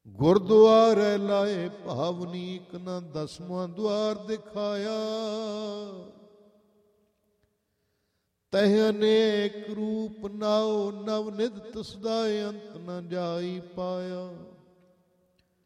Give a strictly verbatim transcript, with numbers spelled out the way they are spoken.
ਗੁਰਦੁਆਰੇ ਲਾਏ ਭਾਵਨੀਕ ਨਾ ਦਸਵਾਂ ਦੁਆਰ ਦਿਖਾਇਆ। ਤਹ ਅਨੇਕ ਰੂਪ ਨਾਉ ਨਵ ਨਿਧ ਤਸਦਾ ਅੰਤ ਨ ਜਾਈ ਪਾਇਆ।